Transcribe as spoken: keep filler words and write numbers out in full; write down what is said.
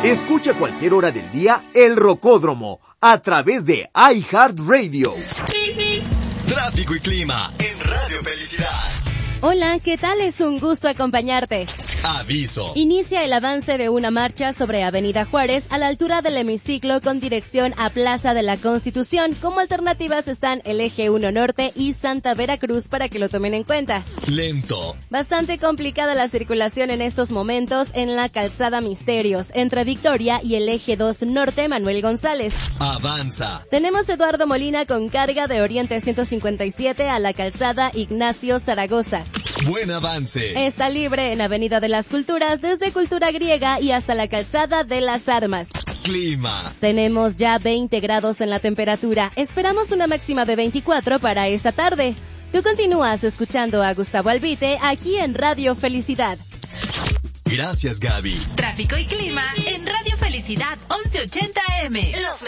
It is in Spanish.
Escucha a cualquier hora del día El Rocódromo a través de iHeartRadio. Tráfico y clima en Radio Felicidad. Hola, ¿qué tal? Es un gusto acompañarte. Aviso. Inicia el avance de una marcha sobre Avenida Juárez a la altura del hemiciclo con dirección a Plaza de la Constitución. Como alternativas están el Eje uno Norte y Santa Veracruz para que lo tomen en cuenta. Lento. Bastante complicada la circulación en estos momentos en la calzada Misterios, entre Victoria y el Eje dos Norte Manuel González. Avanza. Tenemos Eduardo Molina con carga de Oriente ciento cincuenta y siete a la calzada Ignacio Zaragoza. Buen avance. Está libre en Avenida de las Culturas desde Cultura Griega y hasta la calzada de las Armas. Clima. Tenemos ya veinte grados en la temperatura. Esperamos una máxima de veinticuatro para esta tarde. Tú continúas escuchando a Gustavo Albite aquí en Radio Felicidad. Gracias, Gaby. Tráfico y clima en Radio Felicidad once ochenta A M. Los